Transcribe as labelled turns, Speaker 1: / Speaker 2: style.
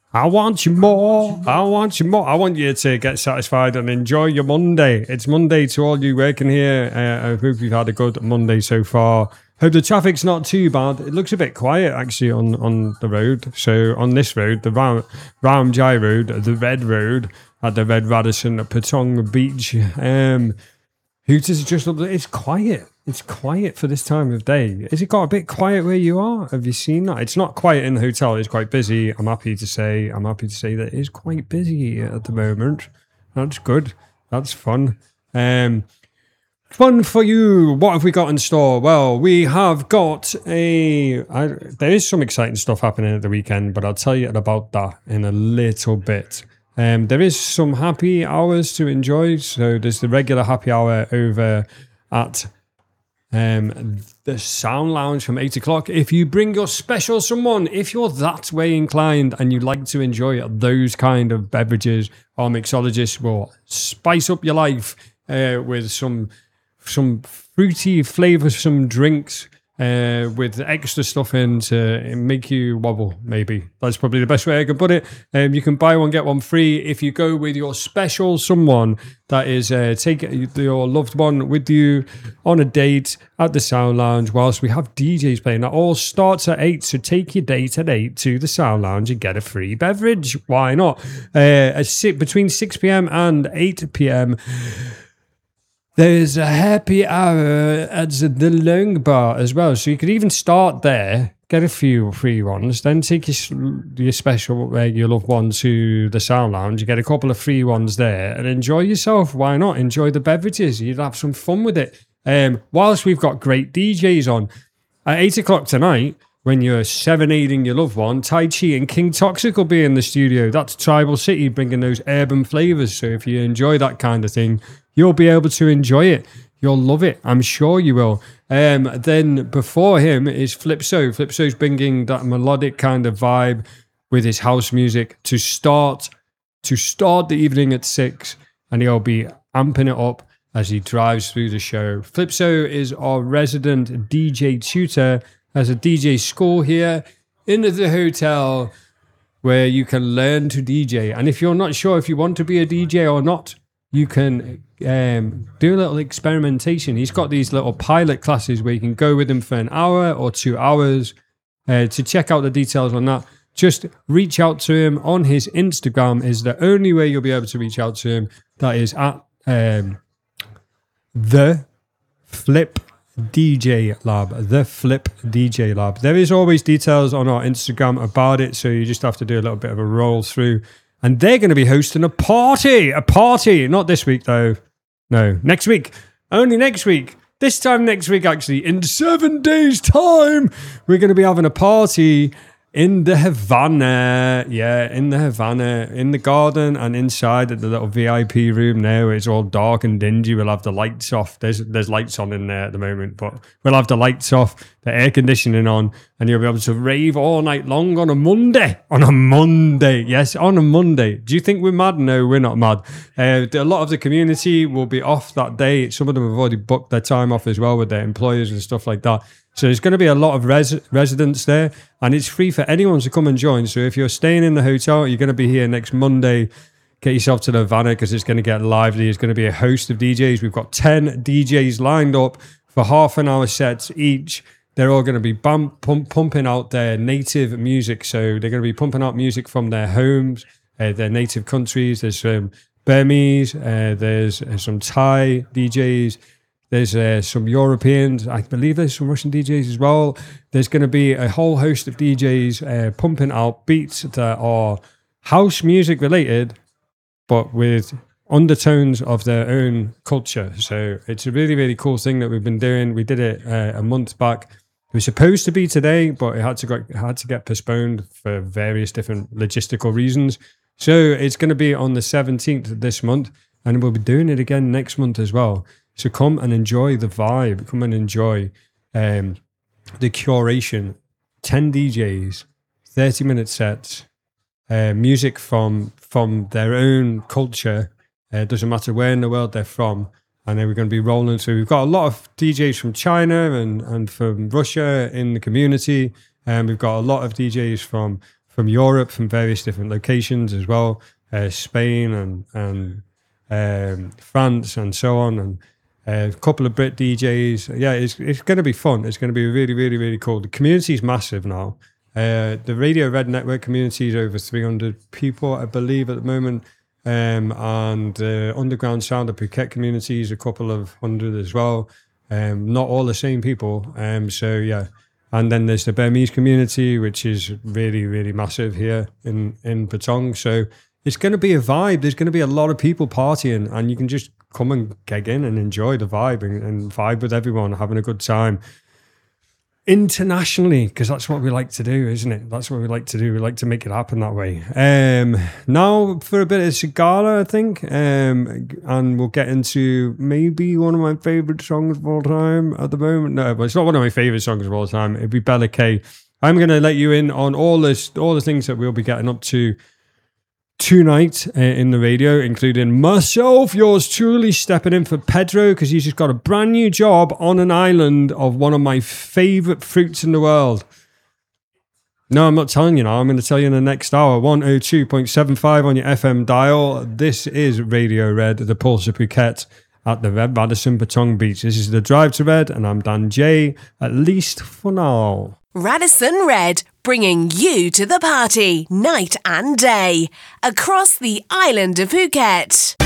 Speaker 1: I want you more. I want you more. I want you to get satisfied and enjoy your Monday. It's Monday to all you working here. I hope you've had a good Monday so far. Hope the traffic's not too bad. It looks a bit quiet actually on the road. So on this road, the Ramjai Road, the Red Road at the Red Radisson at Patong Beach. Hooters just up there. It's quiet. It's quiet for this time of day. Has it got a bit quiet where you are? Have you seen that? It's not quiet in the hotel. It's quite busy. I'm happy to say that it is quite busy at the moment. That's good. That's fun. Fun for you. What have we got in store? Well, we have got there is some exciting stuff happening at the weekend, but I'll tell you about that in a little bit. There is some happy hours to enjoy. So there's the regular happy hour over at the Sound Lounge from 8 o'clock. If you bring your special someone, if you're that way inclined and you like to enjoy those kind of beverages, our mixologist will spice up your life with some fruity flavoursome drinks with extra stuff in to make you wobble, maybe. That's probably the best way I could put it. You can buy one, get one free if you go with your special someone. That is, take your loved one with you on a date at the Sound Lounge whilst we have DJs playing. That all starts at 8, so take your date at 8 to the Sound Lounge and get a free beverage. Why not? Between 6 p.m. and 8 p.m, there's a happy hour at the Long Bar as well. So you could even start there, get a few free ones, then take your special, your loved one to the Sound Lounge. You get a couple of free ones there and enjoy yourself. Why not? Enjoy the beverages. You'd have some fun with it. Whilst we've got great DJs on, at 8 o'clock tonight, when you're serenading your loved one, Tai Chi and King Toxic will be in the studio. That's Tribal City, bringing those urban flavours. So if you enjoy that kind of thing, you'll be able to enjoy it. You'll love it. I'm sure you will. Then before him is Flipso. Flipso's bringing that melodic kind of vibe with his house music to start the evening at 6, and he'll be amping it up as he drives through the show. Flipso is our resident DJ tutor, has a DJ school here in the hotel where you can learn to DJ. And if you're not sure if you want to be a DJ or not, you can do a little experimentation. He's got these little pilot classes where you can go with him for an hour or 2 hours. To check out the details on that, just reach out to him on his Instagram is the only way you'll be able to reach out to him. That is at The Flip DJ Lab. The Flip DJ Lab. There is always details on our Instagram about it, so you just have to do a little bit of a roll through. And they're going to be hosting a party. Not this week, though. No, next week. Only next week. This time next week, actually. In 7 days' time, we're going to be having a party in the Havana. Yeah, in the Havana. In the garden and inside at the little VIP room now. It's all dark and dingy. We'll have the lights off. There's lights on in there at the moment, but we'll have the lights off, the air conditioning on, and you'll be able to rave all night long on a Monday. On a Monday. Yes, on a Monday. Do you think we're mad? No, we're not mad. A lot of the community will be off that day. Some of them have already booked their time off as well with their employers and stuff like that. So there's going to be a lot of residents there, and it's free for anyone to come and join. So if you're staying in the hotel, you're going to be here next Monday, get yourself to the Havana because it's going to get lively. There's going to be a host of DJs. We've got 10 DJs lined up for half an hour sets each. They're all going to be pumping out their native music. So they're going to be pumping out music from their homes, their native countries. There's some Burmese, there's some Thai DJs. There's some Europeans. I believe there's some Russian DJs as well. There's going to be a whole host of DJs pumping out beats that are house music related, but with undertones of their own culture. So it's a really, really cool thing that we've been doing. We did it a month back. It was supposed to be today, but it had to get postponed for various different logistical reasons. So it's going to be on the 17th this month, and we'll be doing it again next month as well. So come and enjoy the vibe. Come and enjoy the curation. 10 DJs, 30-minute sets, music from their own culture. It doesn't matter where in the world they're from. And then we're going to be rolling through. We've got a lot of DJs from China and from Russia in the community. And we've got a lot of DJs from from Europe, from various different locations as well, Spain and France and so on, and a couple of Brit DJs. Yeah, it's going to be fun. It's going to be really, really, really cool. The community is massive now. The Radio Red Network community is over 300 people, I believe, at the moment. And Underground Sound, the Phuket community is a couple of hundred as well. Not all the same people. So, yeah. And then there's the Burmese community, which is really, really massive here in Patong. So it's going to be a vibe. There's going to be a lot of people partying, and you can just come and gig in and enjoy the vibe and vibe with everyone, having a good time. Internationally, because that's what we like to do, isn't it? That's what we like to do. We like to make it happen that way. Now for a bit of Sigala, I think, and we'll get into maybe one of my favorite songs of all time at the moment. No, but it's not one of my favorite songs of all time. It'd be Bella K. I'm going to let you in on all the things that we'll be getting up to tonight in the radio, including myself, yours truly, stepping in for Pedro because he's just got a brand new job on an island of one of my favorite fruits in the world. No, I'm not telling you now. I'm going to tell you in the next hour. 102.75 on your FM dial. This is Radio Red, the Pulse of Phuket at the Red Radisson Patong Beach. This is the Drive to Red, and I'm Dan J, at least for now.
Speaker 2: Radisson Red, bringing you to the party, night and day, across the island of Phuket.